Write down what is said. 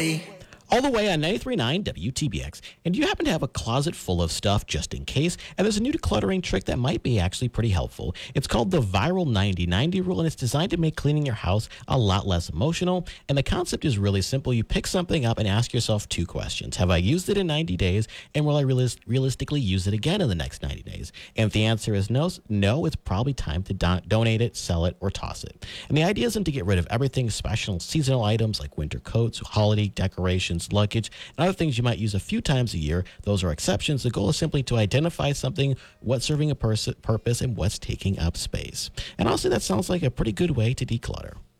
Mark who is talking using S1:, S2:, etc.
S1: All the way on 93.9 WTBX. And do you happen to have a closet full of stuff just in case? And there's a new decluttering trick that might be actually pretty helpful. It's called the Viral 90-90 rule, and it's designed to make cleaning your house a lot less emotional. And the concept is really simple. You pick something up and ask yourself two questions. Have I used it in 90 days? And will I realistically use it again in the next 90 days? And if the answer is no, it's probably time to donate it, sell it, or toss it. And the idea isn't to get rid of everything, special seasonal items like winter coats, holiday decorations, luggage, and other things you might use a few times a year. Those are exceptions. The goal is simply to identify something, what's serving a purpose, and what's taking up space. And honestly, that sounds like a pretty good way to declutter.